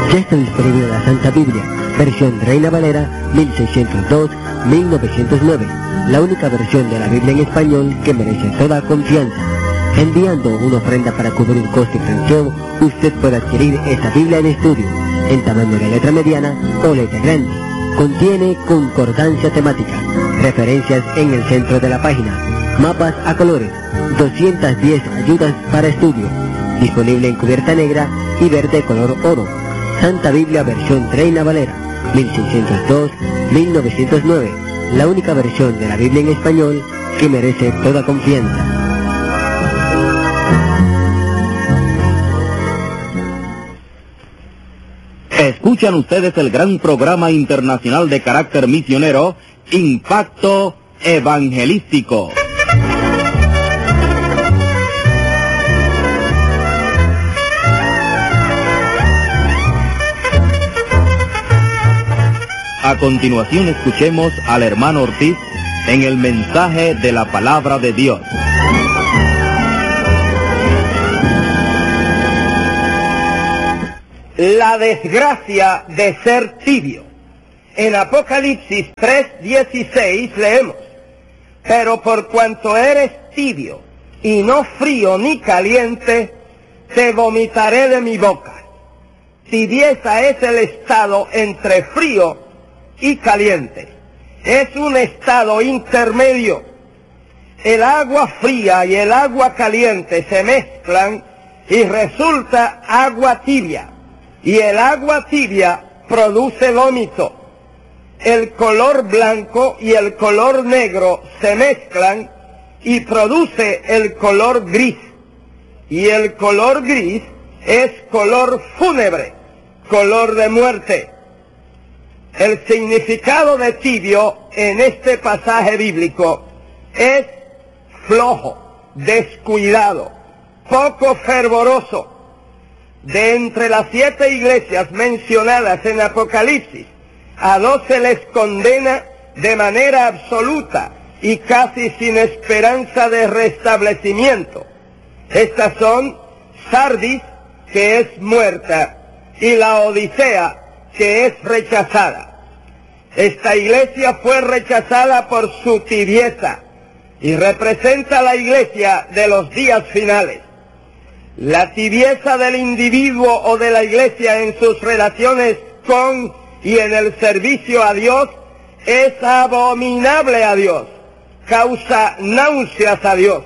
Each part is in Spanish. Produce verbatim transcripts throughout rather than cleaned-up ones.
Ya está disponible la Santa Biblia, versión Reina Valera mil seiscientos dos a mil novecientos nueve, la única versión de la Biblia en español que merece toda confianza. Enviando una ofrenda para cubrir coste y fracción, usted puede adquirir esta Biblia en estudio, en tamaño de letra mediana o letra grande. Contiene concordancia temática, referencias en el centro de la página, mapas a colores, doscientas diez ayudas para estudio, disponible en cubierta negra y verde color oro. Santa Biblia versión Reina Valera mil seiscientos dos a mil novecientos nueve, la única versión de la Biblia en español que merece toda confianza. Escuchan ustedes el gran programa internacional de carácter misionero, Impacto Evangelístico. A continuación escuchemos al hermano Ortiz en el mensaje de la palabra de Dios. La desgracia de ser tibio. En Apocalipsis tres dieciséis leemos: pero por cuanto eres tibio y no frío ni caliente, te vomitaré de mi boca. Tibieza es el estado entre frío y caliente. Es un estado intermedio. El agua fría y el agua caliente se mezclan y resulta agua tibia. Y el agua tibia produce vómito. El color blanco y el color negro se mezclan y produce el color gris. Y el color gris es color fúnebre, color de muerte. El significado de tibio en este pasaje bíblico es flojo, descuidado, poco fervoroso. De entre las siete iglesias mencionadas en Apocalipsis, a dos se les condena de manera absoluta y casi sin esperanza de restablecimiento. Estas son Sardis, que es muerta, y la Odisea, que es rechazada. Esta iglesia fue rechazada por su tibieza y representa la iglesia de los días finales. La tibieza del individuo o de la iglesia en sus relaciones con y en el servicio a Dios es abominable a Dios, causa náuseas a Dios.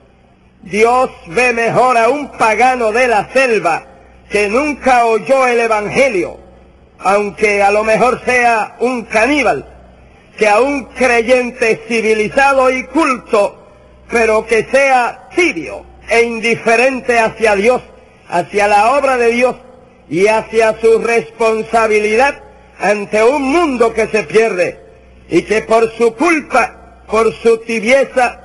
Dios ve mejor a un pagano de la selva que nunca oyó el evangelio, aunque a lo mejor sea un caníbal, que a un creyente civilizado y culto, pero que sea tibio e indiferente hacia Dios, hacia la obra de Dios y hacia su responsabilidad ante un mundo que se pierde, y que por su culpa, por su tibieza,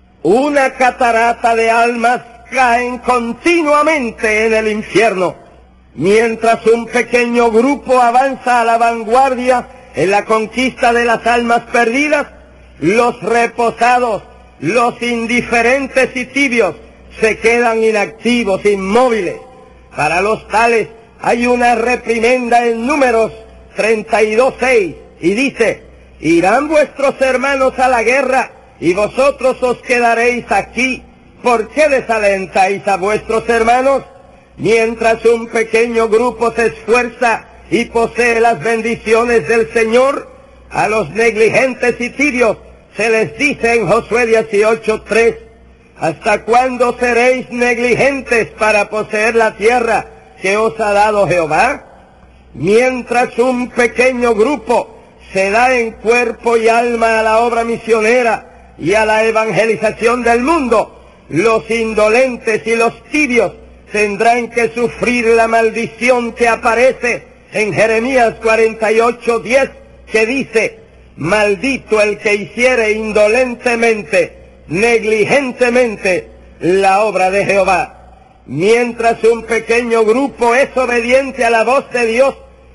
una catarata de almas caen continuamente en el infierno, mientras un pequeño grupo avanza a la vanguardia en la conquista de las almas perdidas. Los reposados, los indiferentes y tibios se quedan inactivos, inmóviles. Para los tales hay una reprimenda en Números treinta y dos seis, y dice: irán vuestros hermanos a la guerra, y vosotros os quedaréis aquí. ¿Por qué desalentáis a vuestros hermanos? Mientras un pequeño grupo se esfuerza y posee las bendiciones del Señor, a los negligentes y tibios se les dice en Josué dieciocho tres: ¿hasta cuándo seréis negligentes para poseer la tierra que os ha dado Jehová? Mientras un pequeño grupo se da en cuerpo y alma a la obra misionera y a la evangelización del mundo, los indolentes y los tibios tendrán que sufrir la maldición que aparece en Jeremías cuarenta y ocho diez, que dice: maldito el que hiciere indolentemente, negligentemente, la obra de Jehová. Mientras un pequeño grupo es obediente a la voz de Dios,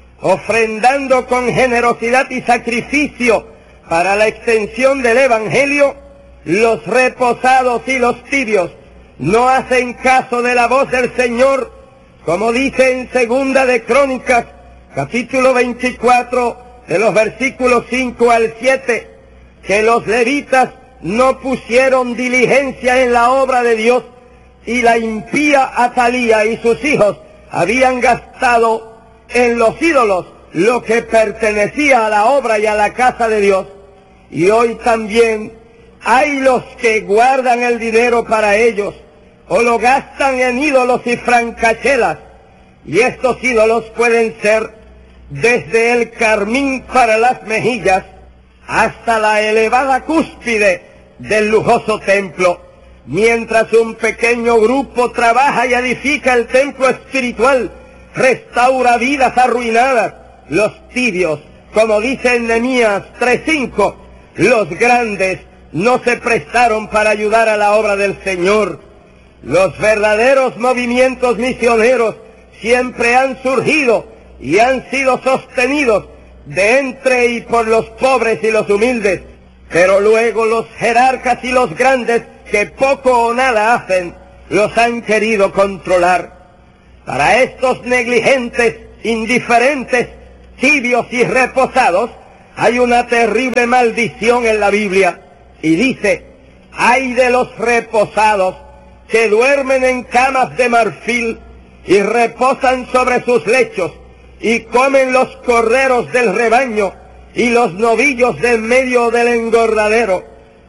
ofrendando con generosidad y sacrificio para la extensión del evangelio, los reposados y los tibios no hacen caso de la voz del Señor, como dice en Segunda de Crónicas, capítulo veinticuatro, de los versículos cinco al siete, que los levitas no pusieron diligencia en la obra de Dios, y la impía Atalía y sus hijos habían gastado en los ídolos lo que pertenecía a la obra y a la casa de Dios. Y hoy también hay los que guardan el dinero para ellos, o lo gastan en ídolos y francachelas, y estos ídolos pueden ser desde el carmín para las mejillas hasta la elevada cúspide del lujoso templo, mientras un pequeño grupo trabaja y edifica el templo espiritual, restaura vidas arruinadas. Los tibios, como dice en Nehemías tres cinco, los grandes no se prestaron para ayudar a la obra del Señor. Los verdaderos movimientos misioneros siempre han surgido y han sido sostenidos de entre y por los pobres y los humildes, pero luego los jerarcas y los grandes, que poco o nada hacen, los han querido controlar. Para estos negligentes, indiferentes, tibios y reposados, hay una terrible maldición en la Biblia, y dice: ay de los reposados que duermen en camas de marfil y reposan sobre sus lechos, y comen los corderos del rebaño y los novillos del medio del engordadero,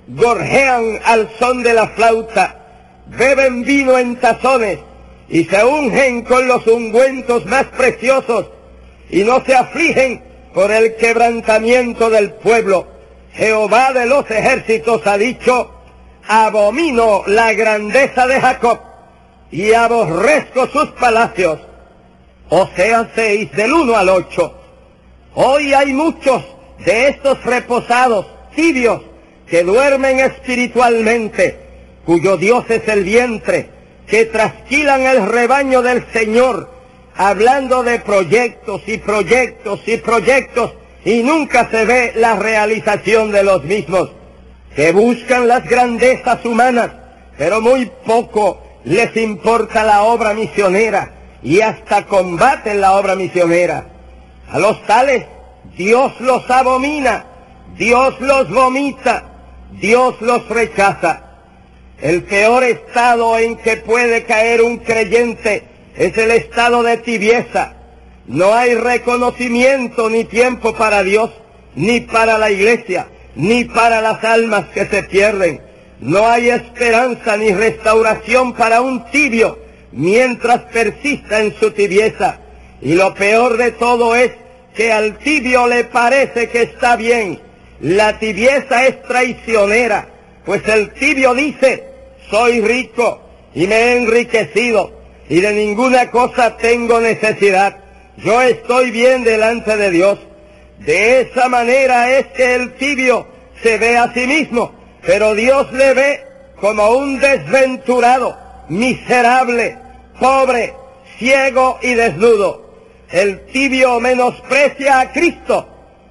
gorjean al son de la flauta, beben vino en tazones y se ungen con los ungüentos más preciosos, y no se afligen por el quebrantamiento del pueblo. Jehová de los ejércitos ha dicho: abomino la grandeza de Jacob y aborrezco sus palacios. Oseas seis, del uno al ocho. Hoy hay muchos de estos reposados, tibios, que duermen espiritualmente, cuyo Dios es el vientre, que trasquilan el rebaño del Señor, hablando de proyectos y proyectos y proyectos, y nunca se ve la realización de los mismos, que buscan las grandezas humanas, pero muy poco les importa la obra misionera, y hasta combaten la obra misionera. A los tales Dios los abomina, Dios los vomita, Dios los rechaza. El peor estado en que puede caer un creyente es el estado de tibieza. No hay reconocimiento ni tiempo para Dios, ni para la iglesia, ni para las almas que se pierden. No hay esperanza ni restauración para un tibio mientras persista en su tibieza. Y lo peor de todo es que al tibio le parece que está bien. La tibieza es traicionera, pues el tibio dice: soy rico y me he enriquecido y de ninguna cosa tengo necesidad. Yo estoy bien delante de Dios. De esa manera es que el tibio se ve a sí mismo, pero Dios le ve como un desventurado, miserable, pobre, ciego y desnudo. El tibio menosprecia a Cristo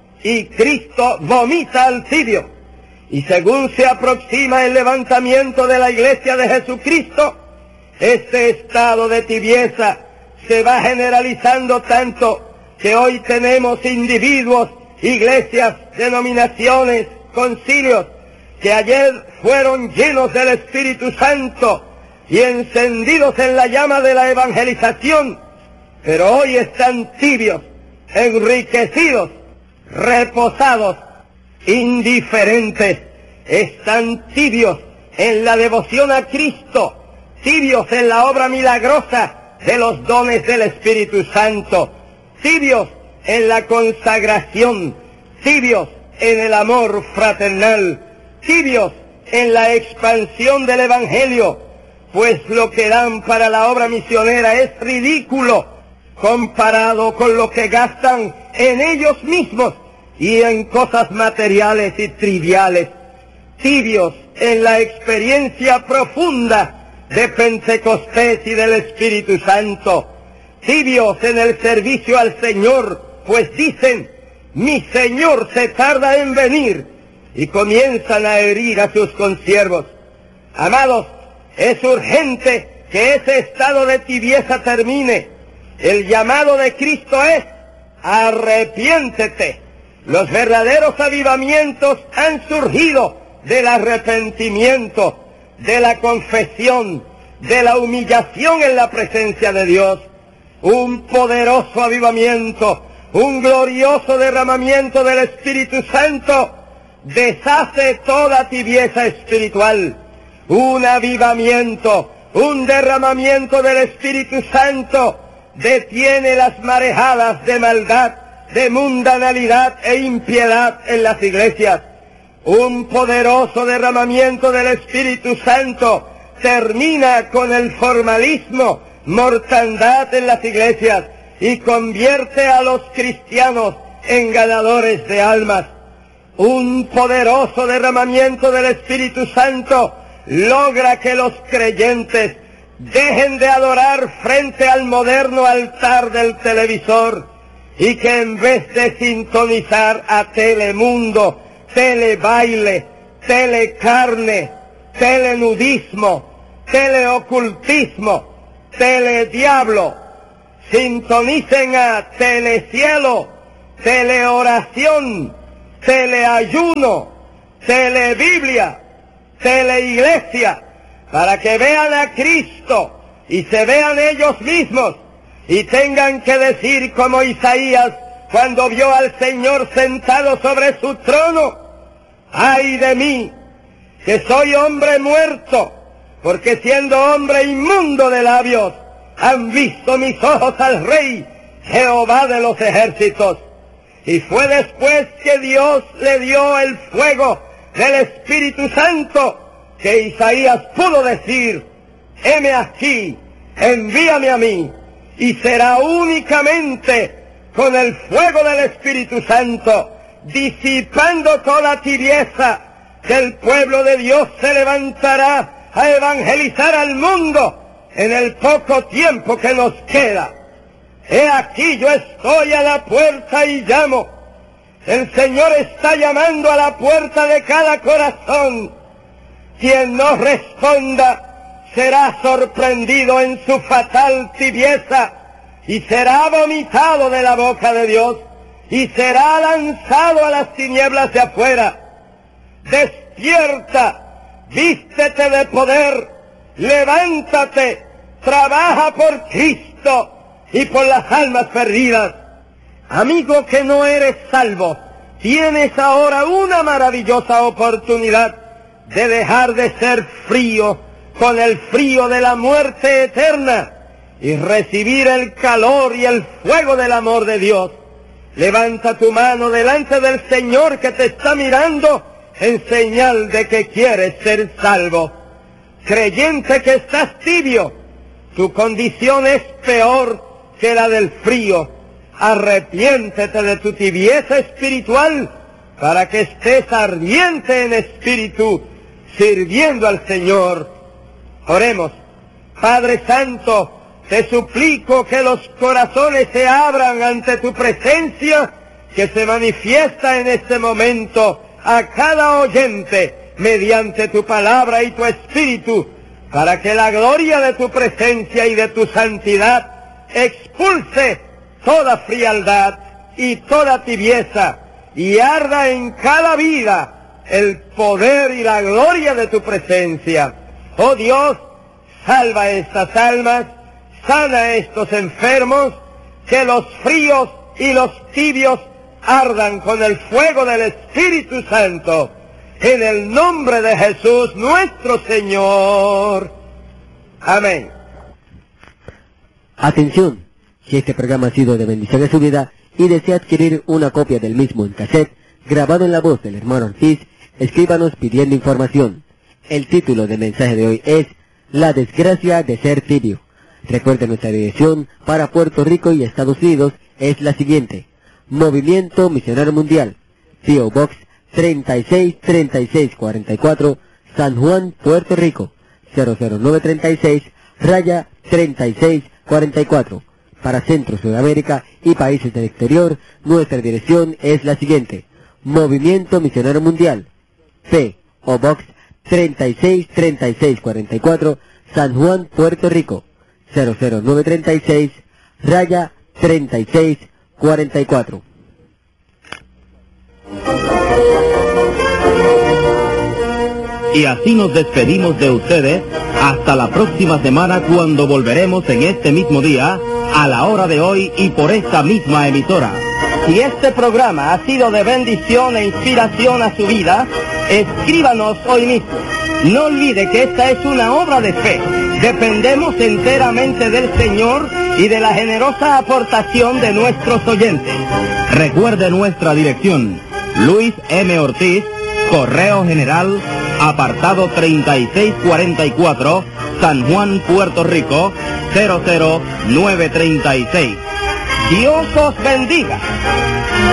y Cristo vomita al tibio. Y según se aproxima el levantamiento de la iglesia de Jesucristo, este estado de tibieza se va generalizando tanto que hoy tenemos individuos, iglesias, denominaciones, concilios, que ayer fueron llenos del Espíritu Santo y encendidos en la llama de la evangelización, pero hoy están tibios, enriquecidos, reposados, indiferentes, están tibios en la devoción a Cristo, tibios en la obra milagrosa de los dones del Espíritu Santo, tibios en la consagración, tibios en el amor fraternal, tibios en la expansión del Evangelio, pues lo que dan para la obra misionera es ridículo comparado con lo que gastan en ellos mismos y en cosas materiales y triviales. Tibios en la experiencia profunda de Pentecostés y del Espíritu Santo, tibios en el servicio al Señor, pues dicen: mi Señor se tarda en venir, y comienzan a herir a sus consiervos. Amados, es urgente que ese estado de tibieza termine, El llamado de Cristo es: arrepiéntete. Los verdaderos avivamientos han surgido del arrepentimiento, de la confesión, de la humillación en la presencia de Dios. Un poderoso avivamiento, un glorioso derramamiento del Espíritu Santo deshace toda tibieza espiritual. Un avivamiento, un derramamiento del Espíritu Santo detiene las marejadas de maldad, de mundanalidad e impiedad en las iglesias. Un poderoso derramamiento del Espíritu Santo termina con el formalismo, mortandad en las iglesias y convierte a los cristianos en ganadores de almas. Un poderoso derramamiento del Espíritu Santo logra que los creyentes dejen de adorar frente al moderno altar del televisor y que en vez de sintonizar a Telemundo, telebaile, telecarne, telenudismo, teleocultismo, telediablo, sintonicen a telecielo, teleoración, teleayuno, telebiblia, teleiglesia, para que vean a Cristo y se vean ellos mismos y tengan que decir como Isaías cuando vio al Señor sentado sobre su trono: ¡ay de mí, que soy hombre muerto! Porque siendo hombre inmundo de labios, han visto mis ojos al Rey, Jehová de los ejércitos. Y fue después que Dios le dio el fuego del Espíritu Santo que Isaías pudo decir: heme aquí, envíame a mí. Y será únicamente con el fuego del Espíritu Santo, disipando toda tibieza, que el pueblo de Dios se levantará a evangelizar al mundo en el poco tiempo que nos queda. He aquí, yo estoy a la puerta y llamo. El Señor está llamando a la puerta de cada corazón. Quien no responda será sorprendido en su fatal tibieza y será vomitado de la boca de Dios y será lanzado a las tinieblas de afuera. Despierta, vístete de poder, levántate, trabaja por Cristo y por las almas perdidas. Amigo que no eres salvo, tienes ahora una maravillosa oportunidad de dejar de ser frío con el frío de la muerte eterna y recibir el calor y el fuego del amor de Dios. Levanta tu mano delante del Señor que te está mirando en señal de que quieres ser salvo. Creyente que estás tibio, tu condición es peor que la del frío. Arrepiéntete de tu tibieza espiritual para que estés ardiente en espíritu, sirviendo al Señor. Oremos. Padre Santo, te suplico que los corazones se abran ante tu presencia, que se manifiesta en este momento a cada oyente mediante tu palabra y tu espíritu, para que la gloria de tu presencia y de tu santidad expulse toda frialdad y toda tibieza y arda en cada vida el poder y la gloria de tu presencia. Oh Dios, salva estas almas, sana a estos enfermos, que los fríos y los tibios ardan con el fuego del Espíritu Santo, en el nombre de Jesús nuestro Señor. Amén. Atención, si este programa ha sido de bendición a su vida y desea adquirir una copia del mismo en cassette, grabado en la voz del hermano Ortiz, escríbanos pidiendo información. El título del mensaje de hoy es La desgracia de ser tibio. Recuerde, nuestra dirección para Puerto Rico y Estados Unidos es la siguiente: Movimiento Misionero Mundial, P O Box treinta y seis treinta y seis cuarenta y cuatro, San Juan, Puerto Rico, cero cero nueve treinta y seis, raya treinta y seis cuarenta y cuatro. Para Centro, Sudamérica y países del exterior, nuestra dirección es la siguiente: Movimiento Misionero Mundial, P O Box treinta y seis treinta y seis cuarenta y cuatro, San Juan, Puerto Rico, cero cero nueve treinta y seis, raya treinta y seis cuarenta y cuatro. Y así nos despedimos de ustedes hasta la próxima semana, cuando volveremos en este mismo día, a la hora de hoy y por esta misma emisora. Si este programa ha sido de bendición e inspiración a su vida, escríbanos hoy mismo. No olvide que esta es una obra de fe. Dependemos enteramente del Señor y de la generosa aportación de nuestros oyentes. Recuerde nuestra dirección: Luis M. Ortiz, Correo General, apartado treinta y seis cuarenta y cuatro, San Juan, Puerto Rico, cero cero nueve treinta y seis. Dios os bendiga.